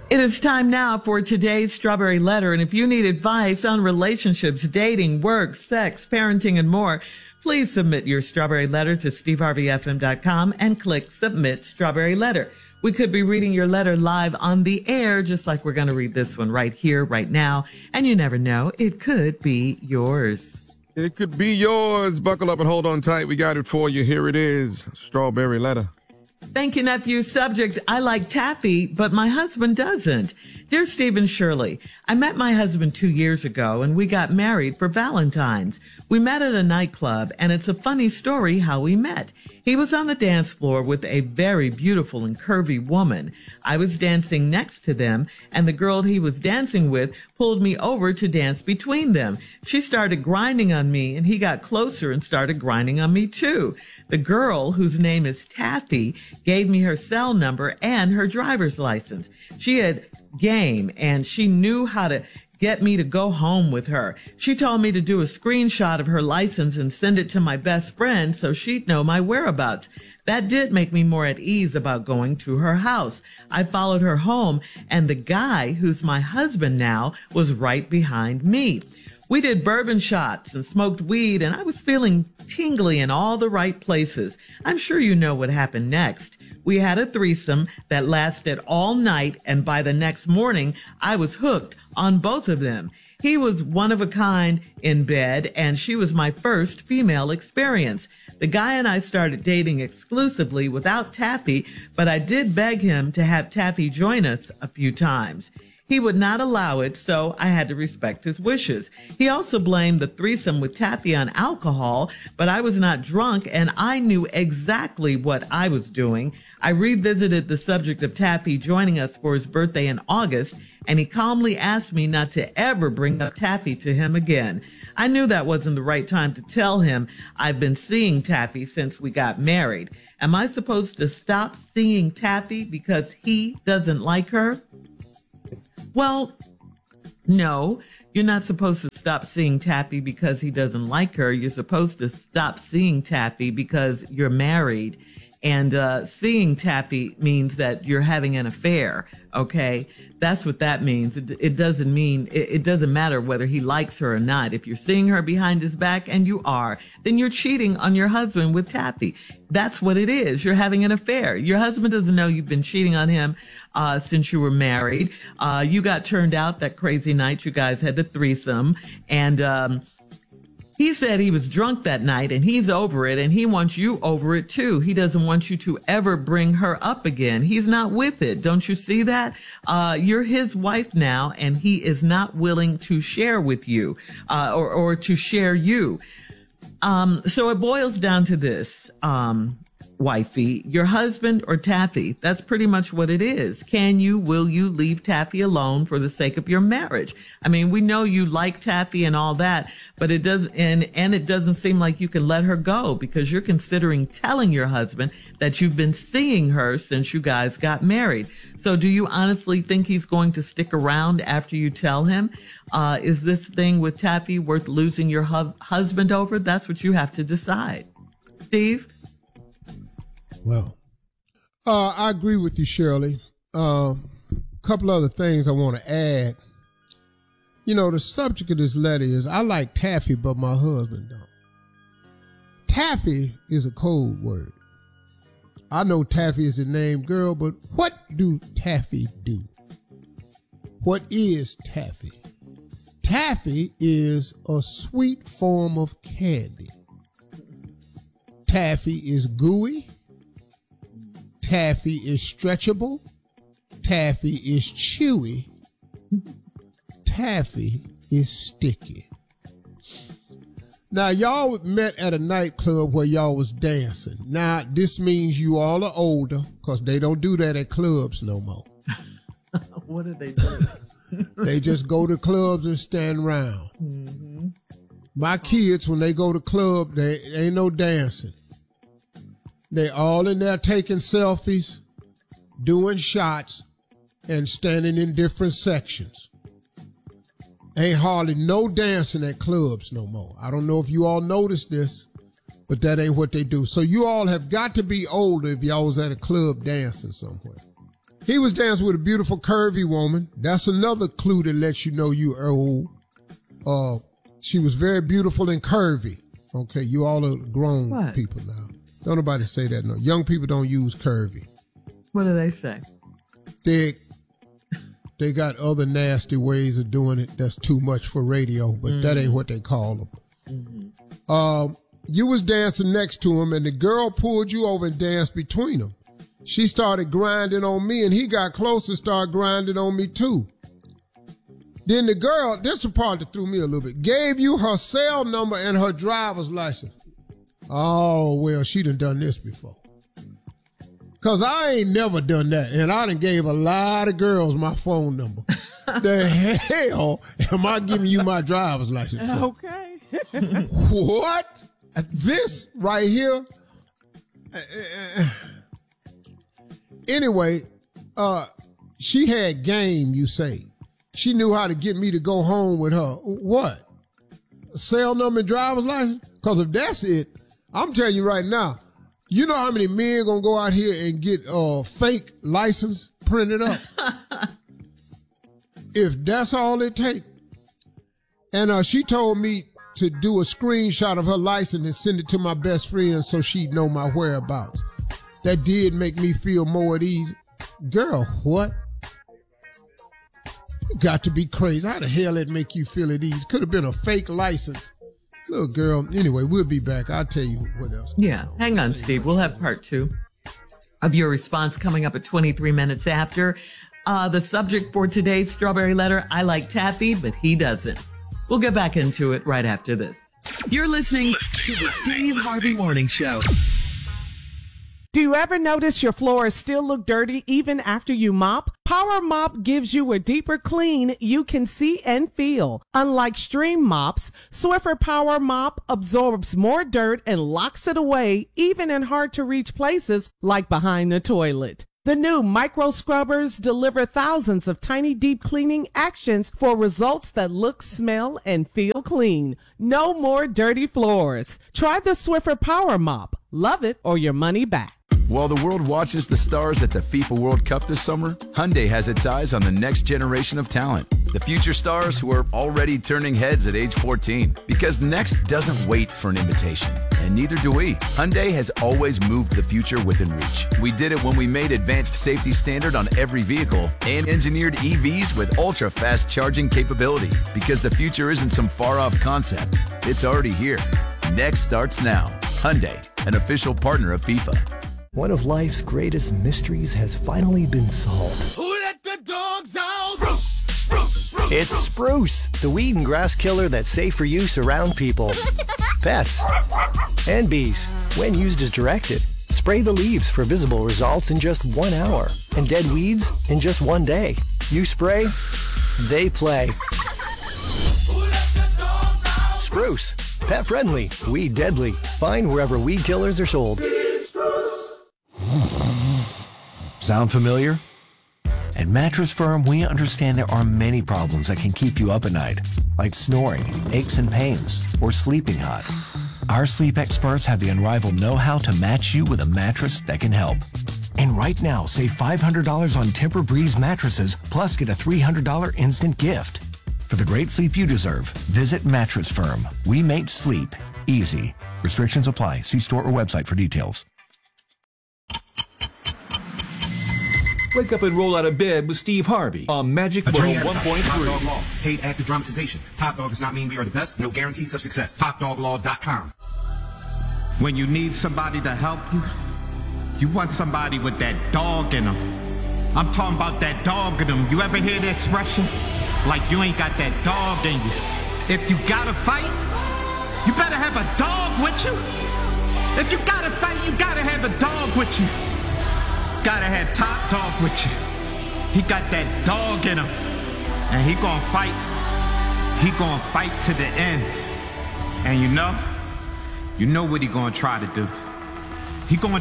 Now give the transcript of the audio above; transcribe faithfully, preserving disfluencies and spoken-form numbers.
It is time now for today's Strawberry Letter. And if you need advice on relationships, dating, work, sex, parenting, and more, please submit your Strawberry Letter to steve harvey f m dot com and click Submit Strawberry Letter. We could be reading your letter live on the air, just like we're going to read this one right here, right now. And you never know, it could be yours. It could be yours. Buckle up and hold on tight. We got it for you. Here it is. Strawberry Letter. Thank you, nephew. Subject, I like taffy, but my husband doesn't. Dear Stephen Shirley, I met my husband two years ago and we got married for Valentine's. We met at a nightclub and it's a funny story how we met. He was on the dance floor with a very beautiful and curvy woman. I was dancing next to them and the girl he was dancing with pulled me over to dance between them. She started grinding on me and he got closer and started grinding on me too. The girl, whose name is Taffy, gave me her cell number and her driver's license. She had game and she knew how to get me to go home with her. She told me to do a screenshot of her license and send it to my best friend so she'd know my whereabouts. That did make me more at ease about going to her house. I followed her home and the guy, who's my husband now, was right behind me. We did bourbon shots and smoked weed, and I was feeling tingly in all the right places. I'm sure you know what happened next. We had a threesome that lasted all night, and by the next morning, I was hooked on both of them. He was one of a kind in bed, and she was my first female experience. The guy and I started dating exclusively without Taffy, but I did beg him to have Taffy join us a few times. He would not allow it, so I had to respect his wishes. He also blamed the threesome with Taffy on alcohol, but I was not drunk and I knew exactly what I was doing. I revisited the subject of Taffy joining us for his birthday in August, and he calmly asked me not to ever bring up Taffy to him again. I knew that wasn't the right time to tell him I've been seeing Taffy since we got married. Am I supposed to stop seeing Taffy because he doesn't like her? Well, no, you're not supposed to stop seeing Taffy because he doesn't like her. You're supposed to stop seeing Taffy because you're married. And uh, seeing Taffy means that you're having an affair, okay? That's what that means. It, it doesn't mean, it, it doesn't matter whether he likes her or not. If you're seeing her behind his back, and you are, then you're cheating on your husband with Taffy. That's what it is. You're having an affair. Your husband doesn't know you've been cheating on him uh since you were married. Uh You got turned out that crazy night. You guys had the threesome, and um he said he was drunk that night and he's over it and he wants you over it too. He doesn't want you to ever bring her up again. He's not with it. Don't you see that? Uh, you're his wife now and he is not willing to share with you, uh, or, or to share you. Um, so it boils down to this, um, wifey, your husband or Taffy. That's pretty much what it is. Can you, will you leave Taffy alone for the sake of your marriage? I mean, we know you like Taffy and all that, but it doesn't, and, and it doesn't seem like you can let her go because you're considering telling your husband that you've been seeing her since you guys got married. So do you honestly think he's going to stick around after you tell him? Uh, is this thing with Taffy worth losing your hu- husband over? That's what you have to decide. Steve? Well, uh, I agree with you, Shirley. A uh, couple other things I want to add. You know, the subject of this letter is, I like Taffy, but my husband don't. Taffy is a code word. I know Taffy is a name girl, but what do Taffy do? What is Taffy? Taffy is a sweet form of candy. Taffy is gooey. Taffy is stretchable. Taffy is chewy. Taffy is sticky. Now, y'all met at a nightclub where y'all was dancing. Now, this means you all are older because they don't do that at clubs no more. What do they do? They just go to clubs and stand around. Mm-hmm. My kids, when they go to club, they ain't no dancing. They all in there taking selfies, doing shots, and standing in different sections. Ain't hardly no dancing at clubs no more. I don't know if you all noticed this, but that ain't what they do. So you all have got to be older if y'all was at a club dancing somewhere. He was dancing with a beautiful curvy woman. That's another clue that lets you know you are old. Uh, she was very beautiful and curvy. Okay, you all are grown What? people now. Don't nobody say that. No, young people don't use curvy. What do they say? Thick. They got other nasty ways of doing it. That's too much for radio, but mm-hmm. that ain't what they call them. Mm-hmm. Um, you was dancing next to him, and the girl pulled you over and danced between them. She started grinding on me, and he got close and started grinding on me too. Then the girl, this is the part that threw me a little bit, gave you her cell number and her driver's license. Oh, well, she done done this before. Because I ain't never done that, and I done gave a lot of girls my phone number. The hell am I giving you my driver's license for? Okay. What? This right here? Anyway, uh, she had game, you say. She knew how to get me to go home with her. What? Cell number and driver's license? Because if that's it, I'm telling you right now, you know how many men gonna go out here and get uh fake license printed up? If that's all it take. And uh, she told me to do a screenshot of her license and send it to my best friend so she'd know my whereabouts. That did make me feel more at ease. Girl, what? You got to be crazy. How the hell it make you feel at ease? Could have been a fake license. Little girl. Anyway, we'll be back. I'll tell you what else. Yeah, hang on, Steve. We'll have part two of your response coming up at twenty-three minutes after. Uh, the subject for today's Strawberry Letter, I like taffy, but he doesn't. We'll get back into it right after this. You're listening to the Steve Harvey Morning Show. Do you ever notice your floors still look dirty even after you mop? Power Mop gives you a deeper clean you can see and feel. Unlike stream mops, Swiffer Power Mop absorbs more dirt and locks it away even in hard-to-reach places like behind the toilet. The new micro scrubbers deliver thousands of tiny deep cleaning actions for results that look, smell, and feel clean. No more dirty floors. Try the Swiffer Power Mop. Love it or your money back. While the world watches the stars at the FIFA World Cup this summer, Hyundai has its eyes on the next generation of talent. The future stars who are already turning heads at age fourteen. Because next doesn't wait for an invitation. And neither do we. Hyundai has always moved the future within reach. We did it when we made advanced safety standard on every vehicle and engineered E Vs with ultra-fast charging capability. Because the future isn't some far-off concept. It's already here. Next starts now. Hyundai, an official partner of FIFA. One of life's greatest mysteries has finally been solved. Who let the dogs out? Spruce, spruce, spruce. It's Spruce, the weed and grass killer that's safe for use around people, pets, and bees. When used as directed, spray the leaves for visible results in just one hour, and dead weeds in just one day. You spray, they play. Spruce, pet friendly, weed deadly. Find wherever weed killers are sold. Sound familiar? At Mattress Firm, we understand there are many problems that can keep you up at night, like snoring, aches and pains, or sleeping hot. Our sleep experts have the unrivaled know-how to match you with a mattress that can help. And right now, save five hundred dollars on Tempur-Breeze mattresses, plus get a three hundred dollars instant gift. For the great sleep you deserve, visit Mattress Firm. We make sleep easy. Restrictions apply. See store or website for details. Wake up and roll out of bed with Steve Harvey on Magic World one point three. Top Dog Law. Paid active dramatization. Top Dog does not mean we are the best. No guarantees of success. top dog law dot com. When you need somebody to help you, you want somebody with that dog in them. I'm talking about that dog in them. You ever hear the expression? Like you ain't got that dog in you. If you gotta fight, you better have a dog with you. If you gotta fight, you gotta have a dog with you. Gotta have Top Dog with you. He got that dog in him. And he gonna fight. He gonna fight to the end. And you know, you know what he gonna try to do. He gonna